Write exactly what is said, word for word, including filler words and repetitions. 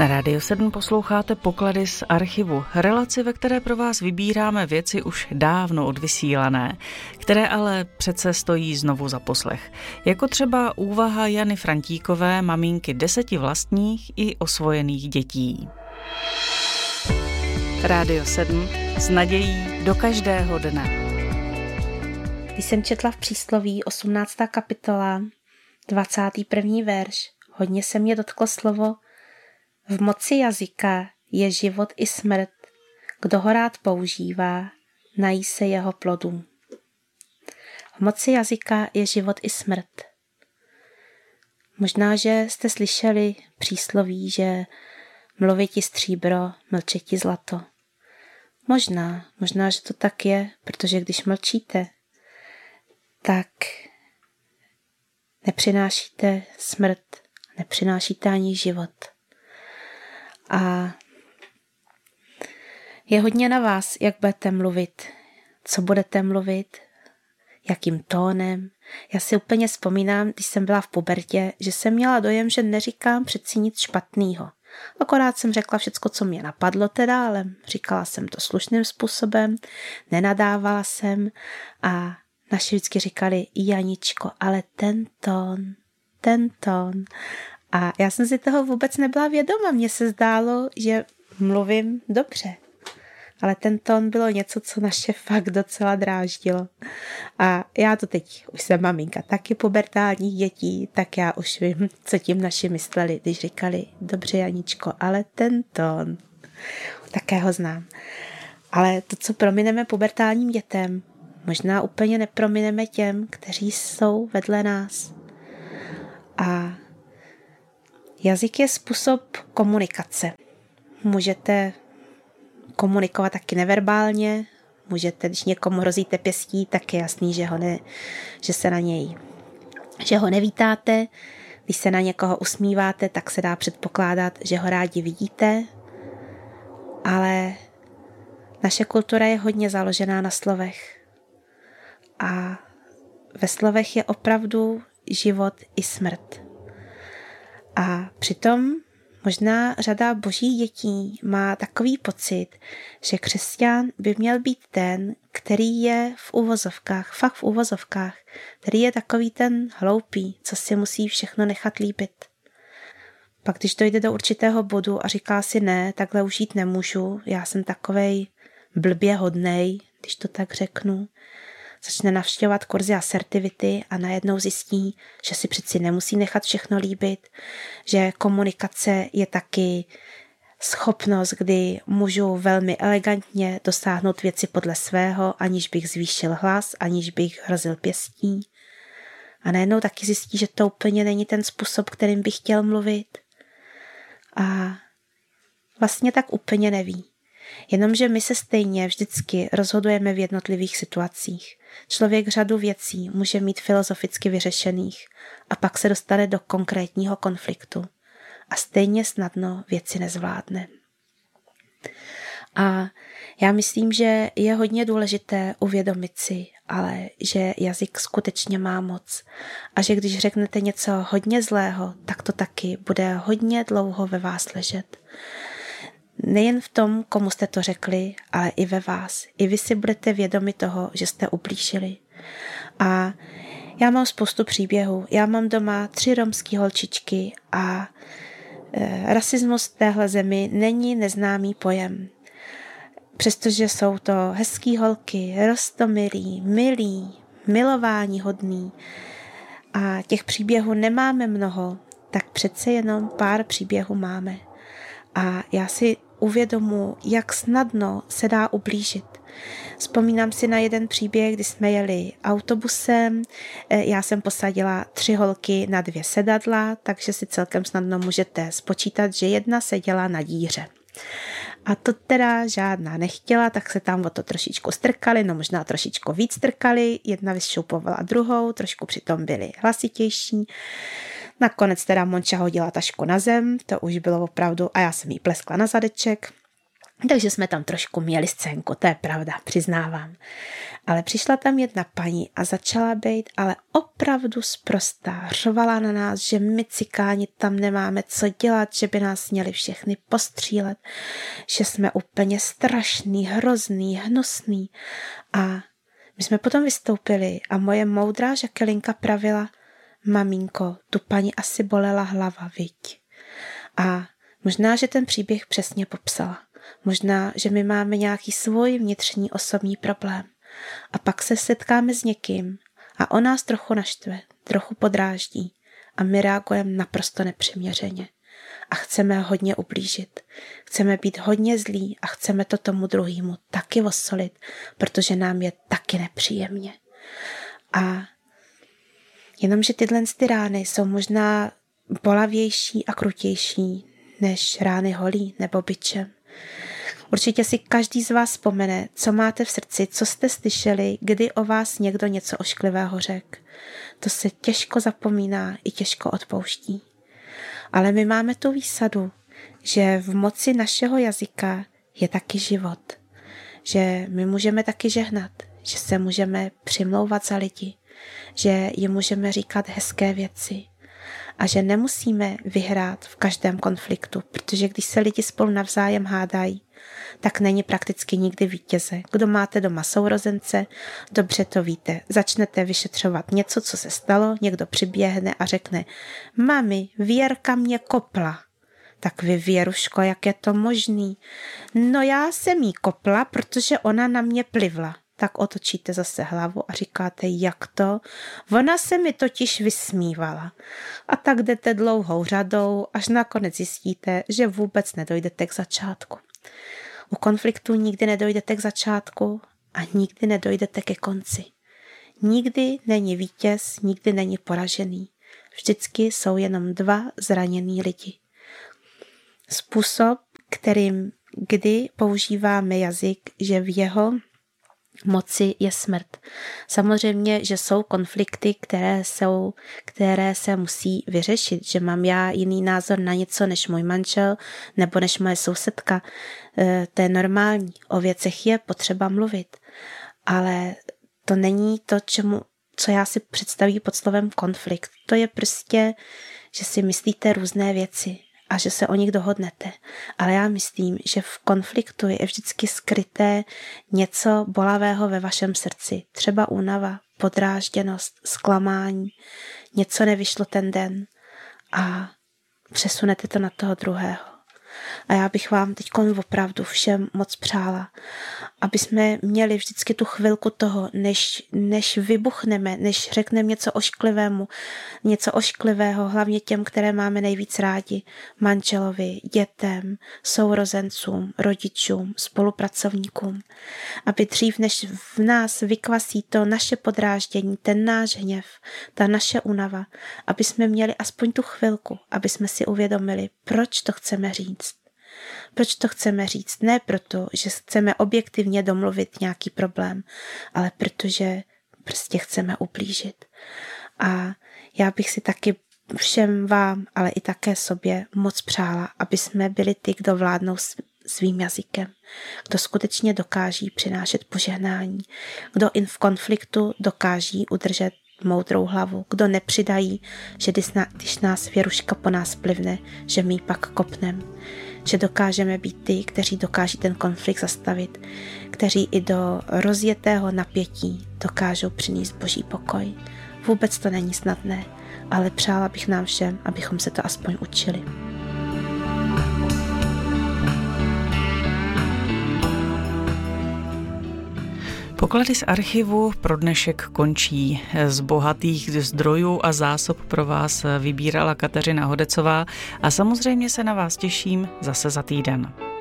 Na Rádiu sedm posloucháte Poklady z archivu, relaci, ve které pro vás vybíráme věci už dávno odvysílané, které ale přece stojí znovu za poslech. Jako třeba úvaha Jany Frantíkové, maminky deseti vlastních i osvojených dětí. Rádio sedm s nadějí do každého dne. Když jsem četla v přísloví osmnáctá kapitola, dvacátý první verš, hodně se mě dotklo slovo: v moci jazyka je život i smrt, kdo ho rád používá, nají se jeho plodů. V moci jazyka je život i smrt. Možná, že jste slyšeli přísloví, že mluví ti stříbro, mlče ti zlato. Možná, možná, že to tak je, protože když mlčíte, tak nepřinášíte smrt, nepřinášíte ani život. A je hodně na vás, jak budete mluvit, co budete mluvit, jakým tónem. Já si úplně vzpomínám, když jsem byla v pubertě, že jsem měla dojem, že neříkám přeci nic špatného. Akorát jsem řekla všecko, co mě napadlo teda, ale říkala jsem to slušným způsobem, nenadávala jsem a naši vždycky říkali: Janičko, ale ten tón, ten tón. A já jsem si toho vůbec nebyla vědoma. Mně se zdálo, že mluvím dobře. Ale ten tón bylo něco, co naše fakt docela dráždilo. A já to teď, už jsem maminka taky pubertálních dětí, tak já už vím, co tím naši mysleli, když říkali: dobře, Janičko, ale ten tón. Také ho znám. Ale to, co promineme pubertálním dětem, možná úplně nepromineme těm, kteří jsou vedle nás. A jazyk je způsob komunikace. Můžete komunikovat taky neverbálně, můžete, když někomu hrozíte pěstí, tak je jasný, že, ho ne, že se na něj, že ho nevítáte. Když se na někoho usmíváte, tak se dá předpokládat, že ho rádi vidíte. Ale naše kultura je hodně založená na slovech. A ve slovech je opravdu život i smrt. A přitom možná řada božích dětí má takový pocit, že křesťan by měl být ten, který je v uvozovkách, fakt v uvozovkách, který je takový ten hloupý, co si musí všechno nechat líbit. Pak když dojde do určitého bodu a říká si: ne, takhle už jít nemůžu, já jsem takovej blbě hodnej, když to tak řeknu, začne navštěvovat kurzy asertivity a najednou zjistí, že si přeci nemusí nechat všechno líbit, že komunikace je taky schopnost, kdy můžu velmi elegantně dosáhnout věci podle svého, aniž bych zvýšil hlas, aniž bych hrozil pěstí. A najednou taky zjistí, že to úplně není ten způsob, kterým bych chtěl mluvit. A vlastně tak úplně neví. Jenomže my se stejně vždycky rozhodujeme v jednotlivých situacích. Člověk řadu věcí může mít filozoficky vyřešených a pak se dostane do konkrétního konfliktu a stejně snadno věci nezvládne. A já myslím, že je hodně důležité uvědomit si, ale že jazyk skutečně má moc a že když řeknete něco hodně zlého, tak to taky bude hodně dlouho ve vás ležet. Nejen v tom, komu jste to řekli, ale i ve vás. I vy si budete vědomi toho, že jste ublížili. A já mám spoustu příběhů. Já mám doma tři romský holčičky a e, rasismus v téhle zemi není neznámý pojem. Přestože jsou to hezký holky, roztomilí, milí, milování hodný a těch příběhů nemáme mnoho, tak přece jenom pár příběhů máme. A já si uvědomuji, jak snadno se dá ublížit. Vzpomínám si na jeden příběh, kdy jsme jeli autobusem, já jsem posadila tři holky na dvě sedadla, takže si celkem snadno můžete spočítat, že jedna seděla na díře. A to teda žádná nechtěla, tak se tam o to trošičku strkali, no možná trošičku víc strkali, jedna vyšoupovala druhou, trošku přitom byly hlasitější. Nakonec teda Monča hodila tašku na zem, to už bylo opravdu, a já jsem jí pleskla na zadeček. Takže jsme tam trošku měli scénku, to je pravda, přiznávám. Ale přišla tam jedna paní a začala být ale opravdu sprostá. Řovala na nás, že my cikáni tam nemáme co dělat, že by nás měli všechny postřílet, že jsme úplně strašný, hrozný, hnusný. A my jsme potom vystoupili a moje moudrá Žakelinka pravila: maminko, tu paní asi bolela hlava, viď? A možná, že ten příběh přesně popsala. Možná, že my máme nějaký svůj vnitřní osobní problém. A pak se setkáme s někým a on nás trochu naštve, trochu podráždí a my reagujeme naprosto nepřiměřeně. A chceme hodně ublížit. Chceme být hodně zlí a chceme to tomu druhému taky osolit, protože nám je taky nepříjemně. A jenomže tyhle ty rány jsou možná bolavější a krutější než rány holí nebo bičem. Určitě si každý z vás vzpomene, co máte v srdci, co jste slyšeli, kdy o vás někdo něco ošklivého řekl. To se těžko zapomíná i těžko odpouští. Ale my máme tu výsadu, že v moci našeho jazyka je taky život. Že my můžeme taky žehnat, že se můžeme přimlouvat za lidi, že jim můžeme říkat hezké věci a že nemusíme vyhrát v každém konfliktu, protože když se lidi spolu navzájem hádají, tak není prakticky nikdy vítěze. Kdo máte doma sourozence, dobře to víte. Začnete vyšetřovat něco, co se stalo, někdo přiběhne a řekne: mami, Věrka mě kopla. Tak vy, Věruško, jak je to možný? No já jsem jí kopla, protože ona na mě plivla. Tak otočíte zase hlavu a říkáte: jak to? Ona se mi totiž vysmívala. A tak jdete dlouhou řadou, až nakonec zjistíte, že vůbec nedojdete k začátku. U konfliktu nikdy nedojdete k začátku a nikdy nedojdete ke konci. Nikdy není vítěz, nikdy není poražený. Vždycky jsou jenom dva zraněný lidi. Způsob, kterým kdy používáme jazyk, že v jeho moci je smrt. Samozřejmě, že jsou konflikty, které, jsou, které se musí vyřešit, že mám já jiný názor na něco než můj manžel nebo než moje sousedka. E, to je normální. O věcech je potřeba mluvit. Ale to není to, čemu, co já si představuji pod slovem konflikt. To je prostě, že si myslíte různé věci a že se o nich dohodnete. Ale já myslím, že v konfliktu je vždycky skryté něco bolavého ve vašem srdci. Třeba únava, podrážděnost, zklamání, něco nevyšlo ten den a přesunete to na toho druhého. A já bych vám teď opravdu všem moc přála, aby jsme měli vždycky tu chvilku toho, než, než vybuchneme, než řekneme něco ošklivému, něco ošklivého, hlavně těm, které máme nejvíc rádi, manželovi, dětem, sourozencům, rodičům, spolupracovníkům. Aby dřív, než v nás vykvasí to naše podráždění, ten náš hněv, ta naše únava, aby jsme měli aspoň tu chvilku, aby jsme si uvědomili, proč to chceme říct. Proč to chceme říct? Ne proto, že chceme objektivně domluvit nějaký problém, ale protože prostě chceme ublížit. A já bych si taky všem vám, ale i také sobě moc přála, aby jsme byli ty, kdo vládnou svým jazykem, kdo skutečně dokáží přinášet požehnání, kdo i v konfliktu dokáží udržet moudrou hlavu, kdo nepřidají, že když nás Věruška po nás plivne, že my pak kopnem, že dokážeme být ty, kteří dokáží ten konflikt zastavit, kteří i do rozjetého napětí dokážou přinést boží pokoj. Vůbec to není snadné, ale přála bych nám všem, abychom se to aspoň učili. Poklady z archivu pro dnešek končí. Z bohatých zdrojů a zásob pro vás vybírala Kateřina Hodecová a samozřejmě se na vás těším zase za týden.